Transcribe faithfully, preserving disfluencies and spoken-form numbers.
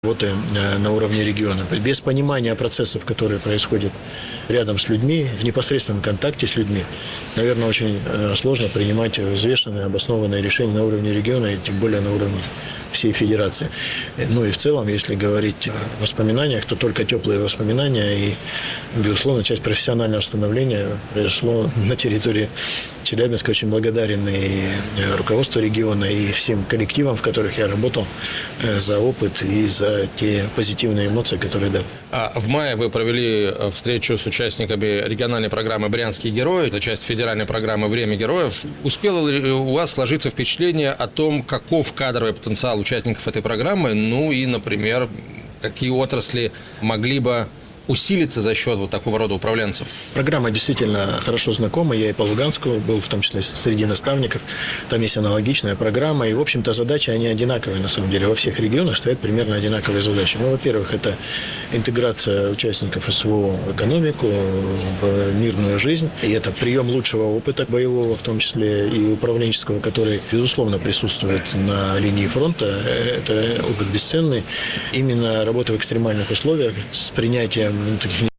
Работы на уровне региона. Без понимания процессов, которые происходят рядом с людьми, в непосредственном контакте с людьми, наверное, очень сложно принимать взвешенные, обоснованные решения на уровне региона и тем более на уровне всей федерации. Ну и в целом, если говорить о воспоминаниях, то только теплые воспоминания и, безусловно, часть профессионального становления произошло на территории Челябинска. Очень благодарен и руководству региона, и всем коллективам, в которых я работал, за опыт и за те позитивные эмоции, которые дал. А в мае вы провели встречу с участниками региональной программы «Брянские герои». Это часть федеральной программы «Время героев». Успело ли у вас сложиться впечатление о том, каков кадровый потенциал участников этой программы? Ну и, например, какие отрасли могли бы усилиться за счет вот такого рода управленцев? Программа действительно хорошо знакома. Я и по Луганску был, в том числе среди наставников. Там есть аналогичная программа. И, в общем-то, задачи, они одинаковые, на самом деле. Во всех регионах стоят примерно одинаковые задачи. Ну, во-первых, это интеграция участников СВО в экономику, в мирную жизнь. И это прием лучшего опыта боевого, в том числе и управленческого, который, безусловно, присутствует на линии фронта. Это опыт бесценный. Именно работа в экстремальных условиях с принятием таких